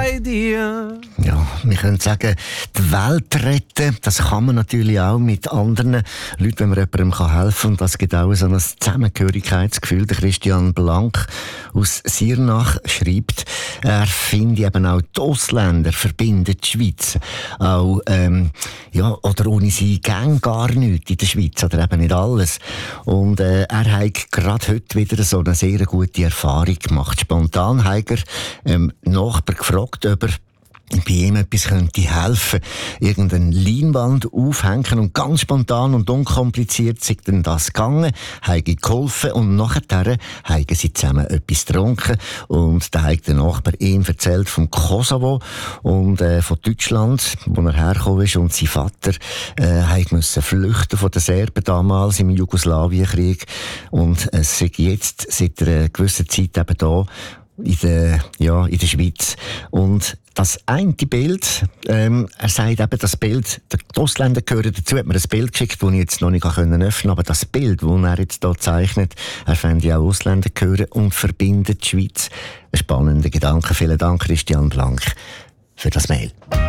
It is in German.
idea. Ja, wir können sagen, die Welt retten, das kann man natürlich auch mit anderen Leuten, wenn man jemandem helfen kann. Und das gibt auch so ein Zusammengehörigkeitsgefühl. Der Christian Blank aus Sirnach schreibt, er finde eben auch die Ausländer verbinden die Schweiz. Auch, oder ohne sie gäng gar nichts in der Schweiz, oder eben nicht alles. Und er hat gerade heute wieder so eine sehr gute Erfahrung gemacht. Spontan hat er Nachbar gefragt, ob er bei ihm etwas könnte helfen. Irgendeine Leinwand aufhängen und ganz spontan und unkompliziert sind dann das gegangen, haben geholfen und nachher haben sie zusammen etwas getrunken und da hat der Nachbar ihm erzählt vom Kosovo und von Deutschland, wo er hergekommen ist und sein Vater musste flüchten von den Serben damals im Jugoslawienkrieg und es ist jetzt seit einer gewissen Zeit eben da in der Schweiz. Und das eine Bild, er sagt eben, das Bild, die Ausländer gehören dazu, hat mir ein Bild geschickt, das ich jetzt noch nicht öffnen konnte, aber das Bild, das er jetzt hier zeichnet, er fände auch Ausländer gehören und verbindet die Schweiz. Ein spannender Gedanke. Vielen Dank, Christian Blank, für das Mail.